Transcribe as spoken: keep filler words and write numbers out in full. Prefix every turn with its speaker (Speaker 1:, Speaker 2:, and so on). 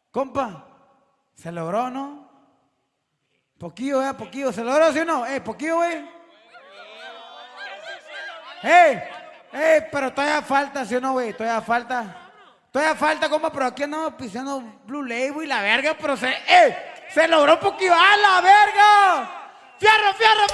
Speaker 1: Compa, ¿se logró, no? Poquillo, eh, poquillo. ¿Se logró, sí o no? Eh, poquillo, güey. ¡Eh! ¡Eh! Pero todavía falta, ¿sí o no, güey? Todavía falta. Todavía falta, compa, pero aquí andamos pisando Blue Label y la verga, pero se... ¡Eh! ¡Se logró poquillo! ¡A la verga! ¡Fierro, fierro!